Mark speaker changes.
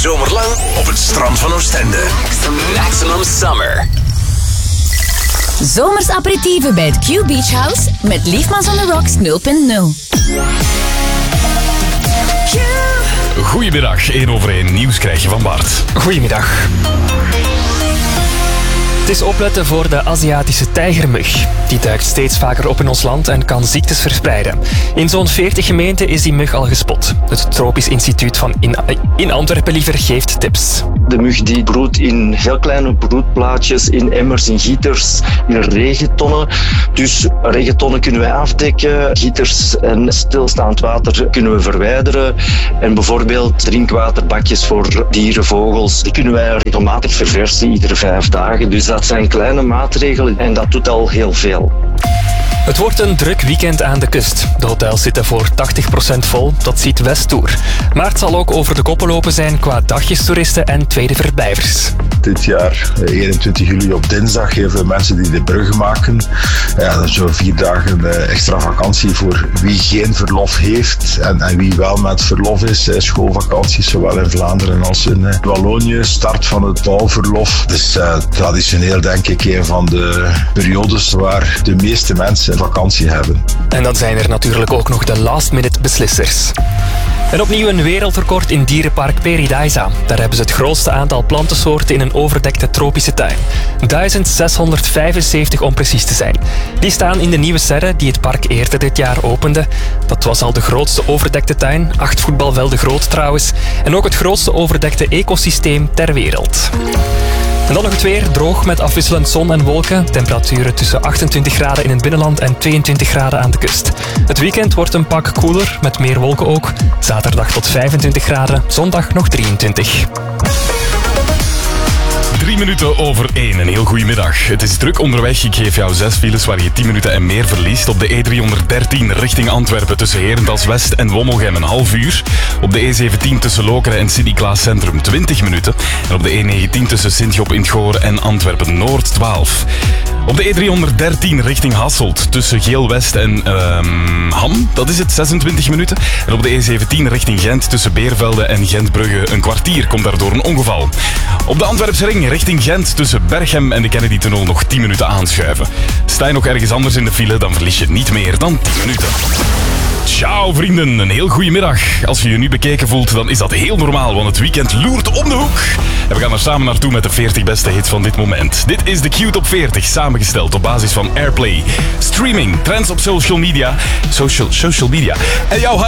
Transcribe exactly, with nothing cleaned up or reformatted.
Speaker 1: zomerlang op het strand van Oostende. Maximum Summer.
Speaker 2: Zomers aperitieven bij het Q Beach House met Liefmans on the Rocks nul punt nul.
Speaker 3: Goedemiddag, één over één nieuws krijg je van Bart.
Speaker 4: Goedemiddag. Het is opletten voor de Aziatische tijgermug. Die duikt steeds vaker op in ons land en kan ziektes verspreiden. In zo'n veertig gemeenten is die mug al gespot. Het Tropisch Instituut van in, in Antwerpen liever geeft tips.
Speaker 5: De mug die broedt in heel kleine broedplaatjes, in emmers, in gieters, in regentonnen. Dus regentonnen kunnen wij afdekken, gieters en stilstaand water kunnen we verwijderen. En bijvoorbeeld drinkwaterbakjes voor dieren, vogels, die kunnen wij regelmatig verversen, iedere vijf dagen. Dus dat zijn kleine maatregelen en dat doet al heel veel.
Speaker 4: Het wordt een druk weekend aan de kust. De hotels zitten voor tachtig procent vol, dat ziet Westtour. Maar het zal ook over de koppen lopen zijn qua dagjestoeristen en tweede verblijvers.
Speaker 6: Dit jaar, eenentwintig juli op dinsdag, heel veel mensen die de brug maken. Ja, dat is zo vier dagen extra vakantie voor wie geen verlof heeft en, en wie wel met verlof is. Schoolvakanties, zowel in Vlaanderen als in Wallonië. Start van het bouwverlof. Het is uh, traditioneel denk ik een van de periodes waar de meeste mensen vakantie hebben.
Speaker 4: En dan zijn er natuurlijk ook nog de last-minute beslissers. En opnieuw een wereldrecord in dierenpark Paradise. Daar hebben ze het grootste aantal plantensoorten in een overdekte tropische tuin. duizend zeshonderdvijfenzeventig om precies te zijn. Die staan in de Nieuwe Serre die het park eerder dit jaar opende. Dat was al de grootste overdekte tuin, acht voetbalvelden groot trouwens. En ook het grootste overdekte ecosysteem ter wereld. En dan nog het weer, droog met afwisselend zon en wolken. Temperaturen tussen achtentwintig graden in het binnenland en tweeëntwintig graden aan de kust. Het weekend wordt een pak koeler, met meer wolken ook. Zaterdag tot vijfentwintig graden, zondag nog drieëntwintig.
Speaker 3: Drie minuten over één. Een heel goede middag. Het is druk onderweg. Ik geef jou zes files waar je tien minuten en meer verliest. Op de E driehonderddertien richting Antwerpen tussen Herentals West en Wommelgem een half uur. Op de E zeventien tussen Lokeren en Sint-Niklaas Centrum twintig minuten. En op de E negentien tussen Sint-Job in 't Goor en Antwerpen Noord twaalf. Op de E driehonderddertien richting Hasselt tussen Geel-West en um, Ham, dat is het, zesentwintig minuten. En op de E zeventien richting Gent tussen Beervelde en Gentbrugge een kwartier, komt daardoor een ongeval. Op de Antwerpse ring richting Gent tussen Berchem en de Kennedy-tunnel nog tien minuten aanschuiven. Sta je nog ergens anders in de file, dan verlies je niet meer dan tien minuten. Ciao vrienden, een heel goede middag. Als je je nu bekeken voelt, dan is dat heel normaal, want het weekend loert om de hoek. En we gaan er samen naartoe met de veertig beste hits van dit moment. Dit is de Q Top veertig, samengesteld op basis van Airplay, streaming, trends op social media, social, social media en jouw